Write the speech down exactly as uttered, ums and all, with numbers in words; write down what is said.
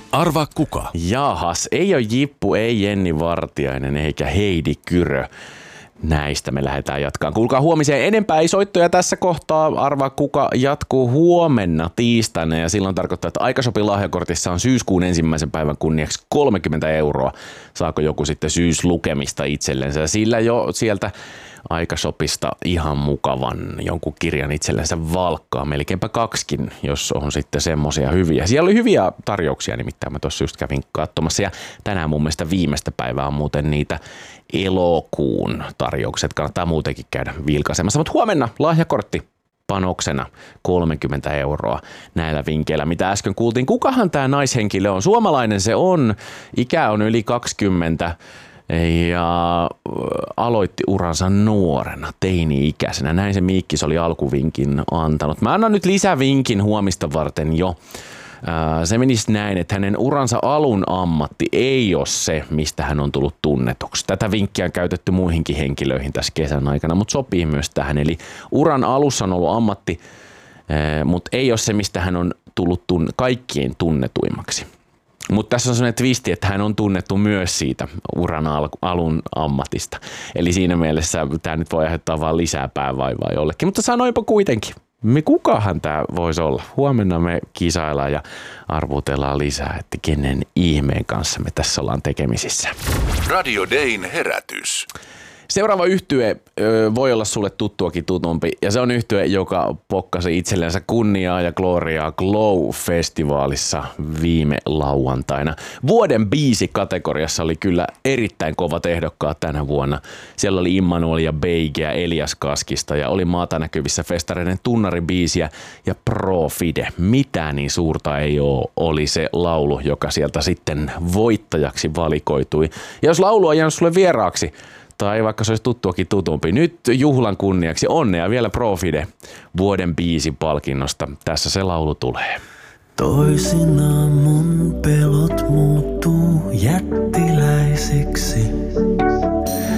Arvaa kuka? Jahas, ei ole Jippu, ei Jenni Vartiainen eikä Heidi Kyrö. Näistä me lähdetään jatkaan. Kuulkaa huomiseen enempää ei soittoja tässä kohtaa. Arvaa kuka jatkuu huomenna tiistaina ja silloin tarkoittaa, että Aikasopi lahjakortissa on syyskuun ensimmäisen päivän kunniaksi kolmekymmentä euroa. Saako joku sitten syyslukemista itsellensä? Sillä jo sieltä Aikasopista ihan mukavan jonkun kirjan itsellensä valkkaa, melkeinpä kaksikin, jos on sitten semmoisia hyviä. Siellä oli hyviä tarjouksia, nimittäin mä tuossa just kävin katsomassa ja tänään mun mielestä viimeistä päivää on muuten niitä elokuun tarjoukset. Kannattaa muutenkin käydä vilkaisemassa, mutta huomenna lahjakortti panoksena kolmekymmentä euroa näillä vinkkeillä, mitä äsken kuultiin. Kukahan tämä naishenkilö on? Suomalainen se on, ikä on yli kaksikymmentä. Ja aloitti uransa nuorena, teini-ikäisenä. Näin se Miikkis oli alkuvinkin antanut. Mä annan nyt lisävinkin huomista varten jo. Se menisi näin, että hänen uransa alun ammatti ei ole se, mistä hän on tullut tunnetuksi. Tätä vinkkiä on käytetty muihinkin henkilöihin tässä kesän aikana, mutta sopii myös tähän. Eli uran alussa on ollut ammatti, mutta ei ole se, mistä hän on tullut tunne- kaikkien tunnetuimmaksi. Mutta tässä on sellainen twisti, että hän on tunnettu myös siitä uran al- alun ammatista. Eli siinä mielessä tämä nyt voi aiheuttaa vaan lisää päävaivaa jollekin. Mutta sanoipa kuitenkin, me kukahan tämä voisi olla. Huomenna me kisaillaan ja arvutellaan lisää, että kenen ihmeen kanssa me tässä ollaan tekemisissä. Radio Dayn herätys. Seuraava yhtye ö, voi olla sulle tuttuakin tutumpi ja se on yhtye, joka pokkasi itsellensä kunniaa ja gloriaa Glow-festivaalissa viime lauantaina. Vuoden biisi kategoriassa oli kyllä erittäin kovat ehdokkaat tänä vuonna. Siellä oli Immanuel ja Beigeä Elias Kaskista ja oli maata näkyvissä festareiden tunnaribiisiä ja Pro Fide. Mitään niin suurta ei ole, oli se laulu, joka sieltä sitten voittajaksi valikoitui. Ja jos laulu on jäänyt sulle vieraaksi, tai vaikka se olisi tuttuakin tutumpi. Nyt juhlan kunniaksi onnea vielä Pro Fide vuoden biisin palkinnosta. Tässä se laulu tulee. Toisinaan mun